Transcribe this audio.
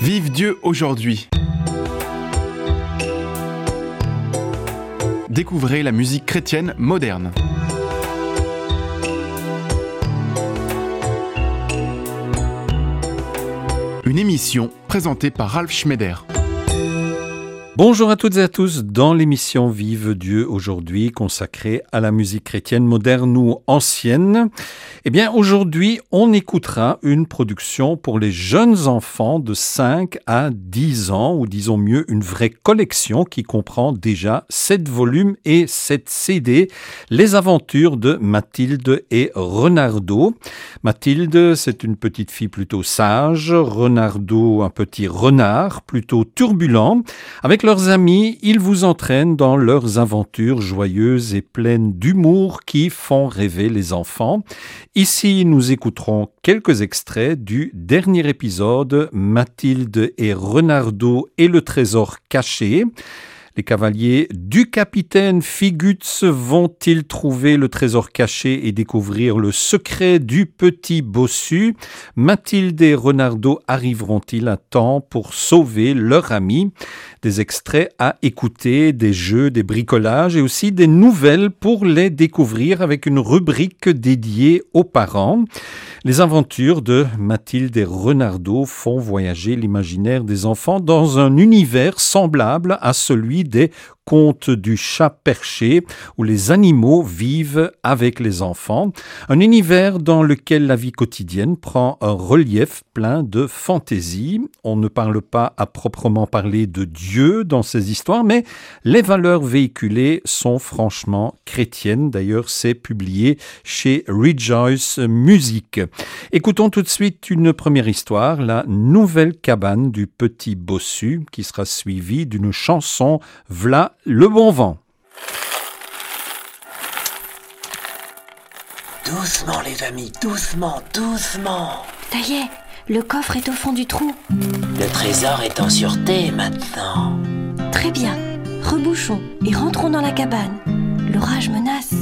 Vive Dieu aujourd'hui. Découvrez la musique chrétienne moderne. Une émission présentée par Ralph Schneider. Bonjour à toutes et à tous, dans l'émission Vive Dieu aujourd'hui, consacrée à la musique chrétienne moderne ou ancienne. Eh bien, aujourd'hui, on écoutera une production pour les jeunes enfants de 5 à 10 ans, ou disons mieux, une vraie collection qui comprend déjà 7 volumes et 7 CD, Les aventures de Mathilde et Renardo. Mathilde, c'est une petite fille plutôt sage, Renardo, un petit renard plutôt turbulent. Avec leurs amis, ils vous entraînent dans leurs aventures joyeuses et pleines d'humour qui font rêver les enfants. Ici, nous écouterons quelques extraits du dernier épisode, Mathilde et Renardo et le trésor caché. Les cavaliers du capitaine Figutz vont-ils trouver le trésor caché et découvrir le secret du petit bossu? Mathilde et Renardo arriveront-ils à temps pour sauver leur ami? Des extraits à écouter, des jeux, des bricolages et aussi des nouvelles pour les découvrir avec une rubrique dédiée aux parents. Les aventures de Mathilde et Renardo font voyager l'imaginaire des enfants dans un univers semblable à celui des contes du chat perché, où les animaux vivent avec les enfants. Un univers dans lequel la vie quotidienne prend un relief plein de fantaisie. On ne parle pas à proprement parler de Dieu dans ces histoires, mais les valeurs véhiculées sont franchement chrétiennes. D'ailleurs, c'est publié chez Rejoice Music. Écoutons tout de suite une première histoire, la nouvelle cabane du petit bossu, qui sera suivie d'une chanson V'là le bon vent. Doucement les amis, doucement, doucement. Ça y est, le coffre est au fond du trou. Le trésor est en sûreté maintenant. Très bien, rebouchons et rentrons dans la cabane. L'orage menace.